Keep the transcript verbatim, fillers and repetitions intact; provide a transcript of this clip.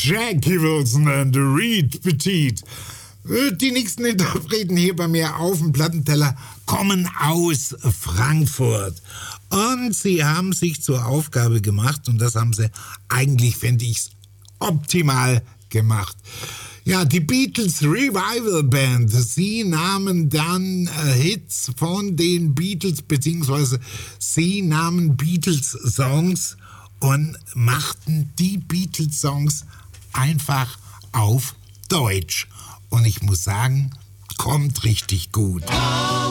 Jackie Wilson and Reed Petit. Die nächsten Interpreten hier bei mir auf dem Plattenteller kommen aus Frankfurt. Und sie haben sich zur Aufgabe gemacht, und das haben sie eigentlich, finde ich, optimal gemacht. Ja, die Beatles Revival Band, sie nahmen dann äh, Hits von den Beatles, beziehungsweise sie nahmen Beatles-Songs und machten die Beatles-Songs einfach auf Deutsch. Und ich muss sagen, kommt richtig gut.